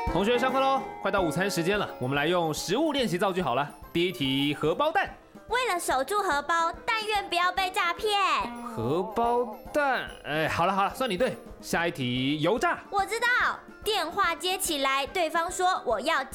同学上课喽，快到午餐时间了，我们来用食物练习造句好了。第一题，荷包蛋。 为了守住荷包，但愿不要被诈骗。 荷包蛋，好了，算你对。下一题，油炸。 我知道，电话接起来，对方说我要